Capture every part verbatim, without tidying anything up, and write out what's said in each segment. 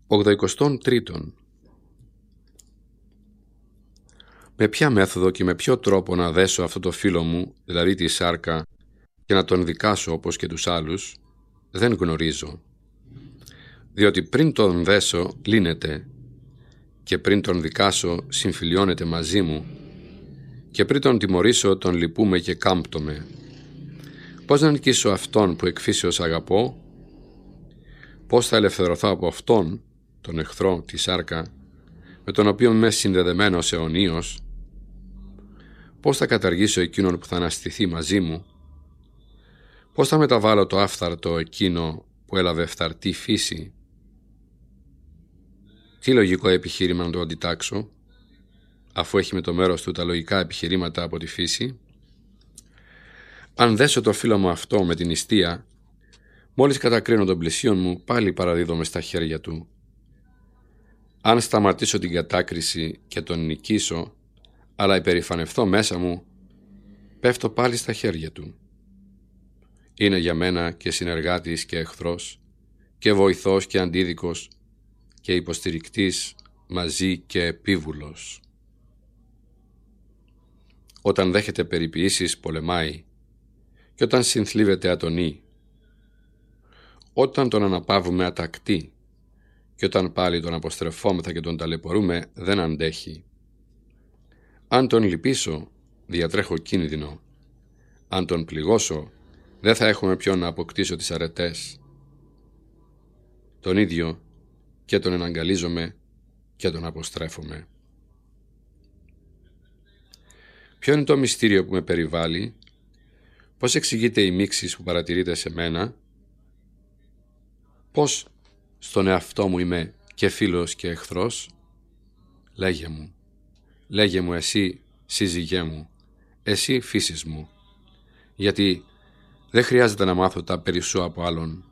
ογδοηκοστό τρίτο. Με ποια μέθοδο και με ποιο τρόπο να δέσω αυτό το φίλο μου, δηλαδή τη σάρκα, και να τον δικάσω όπως και τους άλλους, δεν γνωρίζω. Διότι πριν τον δέσω λύνεται, και πριν τον δικάσω συμφιλιώνεται μαζί μου, και πριν τον τιμωρήσω τον λυπούμε και κάμπτομαι. Πώς να νικήσω αυτόν που εκφύσεως αγαπώ? Πώς θα ελευθερωθώ από αυτόν, τον εχθρό, τη σάρκα, με τον οποίο είμαι συνδεδεμένος αιωνίως? Πώς θα καταργήσω εκείνον που θα αναστηθεί μαζί μου? Πώς θα μεταβάλω το άφθαρτο εκείνο που έλαβε φθαρτή φύση? Τι λογικό επιχείρημα να το αντιτάξω, αφού έχει με το μέρος του τα λογικά επιχειρήματα από τη φύση? Αν δέσω το φίλο μου αυτό με την νηστεία, μόλις κατακρίνω τον πλησίον μου, πάλι παραδίδομαι στα χέρια του. Αν σταματήσω την κατάκριση και τον νικήσω, αλλά υπερηφανευθώ μέσα μου, πέφτω πάλι στα χέρια του. Είναι για μένα και συνεργάτης και εχθρός, και βοηθός και αντίδικος, και υποστηρικτής μαζί και επίβουλος. Όταν δέχεται περιποιήσεις πολεμάει, και όταν συνθλίβεται ατονεί. Όταν τον αναπαύουμε ατακτεί, και όταν πάλι τον αποστρεφόμεθα και τον ταλαιπωρούμε, δεν αντέχει. Αν τον λυπήσω, διατρέχω κίνδυνο. Αν τον πληγώσω, δεν θα έχω με ποιον να αποκτήσω τις αρετές. Τον ίδιο και τον εναγκαλίζομαι και τον αποστρέφομαι. Ποιο είναι το μυστήριο που με περιβάλλει? Πώς εξηγείται η μίξη που παρατηρείται σε μένα? Πώς στον εαυτό μου είμαι και φίλος και εχθρός? Λέγε μου, λέγε μου εσύ σύζυγέ μου, εσύ φύσης μου, γιατί δεν χρειάζεται να μάθω τα περί σου από άλλον.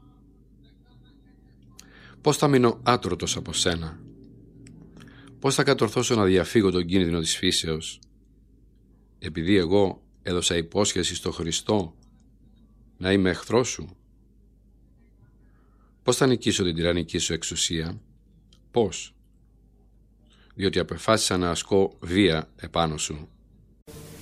Πώς θα μείνω άτρωτος από σένα? Πώς θα κατορθώσω να διαφύγω τον κίνδυνο της φύσεως? Επειδή εγώ έδωσα υπόσχεση στο Χριστό να είμαι εχθρός σου. Πώς θα νικήσω την τυραννική σου εξουσία? Πώς? Διότι απεφάσισα να ασκώ βία επάνω σου.